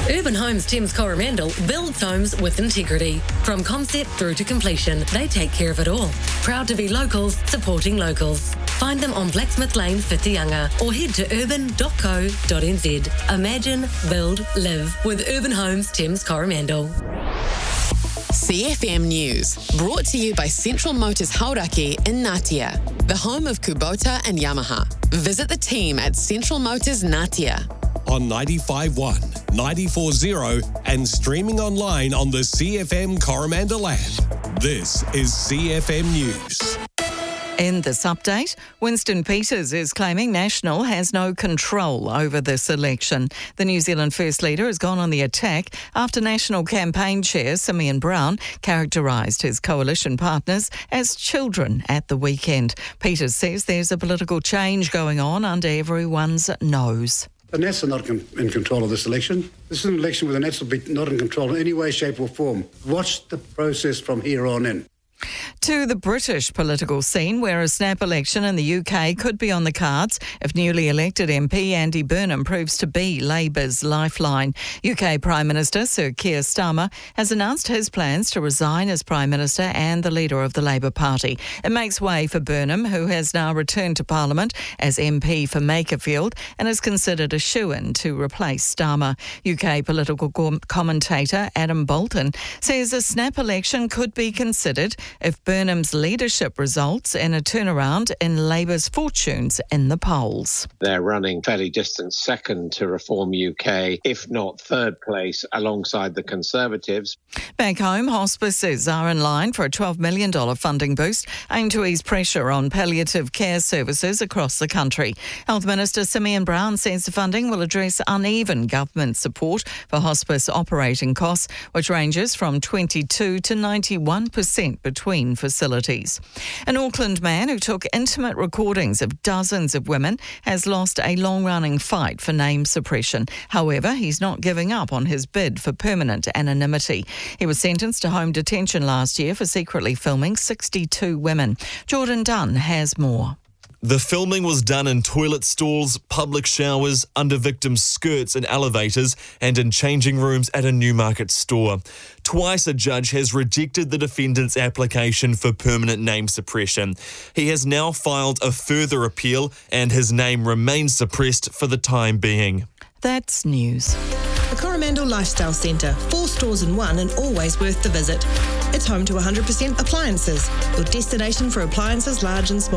Urban Homes Thames Coromandel builds homes with integrity. From concept through to completion, they take care of it all. Proud to be locals, supporting locals. Find them on Blacksmith Lane, Whitianga, or head to urban.co.nz. Imagine, build, live with Urban Homes Thames Coromandel. CFM News, brought to you by Central Motors Hauraki in Ngatea, the home of Kubota and Yamaha. Visit the team at Central Motors Ngatea. On 95.1, 94.0 and streaming online on the CFM Coromandel app. This is CFM News. In this update, Winston Peters is claiming National has no control over this election. The New Zealand First Leader has gone on the attack after National Campaign Chair Simeon Brown characterised his coalition partners as children at the weekend. Peters says there's a political change going on under everyone's nose. The Nats are not in control of this election. This is an election where the Nats will be not in control in any way, shape or form. Watch the process from here on in. To the British political scene, where a snap election in the UK could be on the cards if newly elected MP Andy Burnham proves to be Labour's lifeline. UK Prime Minister Sir Keir Starmer has announced his plans to resign as Prime Minister and the leader of the Labour Party. It makes way for Burnham, who has now returned to Parliament as MP for Makerfield and is considered a shoo-in to replace Starmer. UK political commentator Adam Bolton says a snap election could be considered if Burnham's leadership results in a turnaround in Labour's fortunes in the polls. They're running fairly distant second to Reform UK, if not third place, alongside the Conservatives. Back home, hospices are in line for a $12 million funding boost aimed to ease pressure on palliative care services across the country. Health Minister Simeon Brown says the funding will address uneven government support for hospice operating costs, which ranges from 22 to 91% between facilities. An Auckland man who took intimate recordings of dozens of women has lost a long-running fight for name suppression. However, he's not giving up on his bid for permanent anonymity. He was sentenced to home detention last year for secretly filming 62 women. Jordan Dunn has more. The filming was done in toilet stalls, public showers, under victims' skirts in elevators and in changing rooms at a Newmarket store. Twice a judge has rejected the defendant's application for permanent name suppression. He has now filed a further appeal and his name remains suppressed for the time being. That's news. The Coromandel Lifestyle Centre, 4 stores in one and always worth the visit. It's home to 100% appliances, your destination for appliances large and small.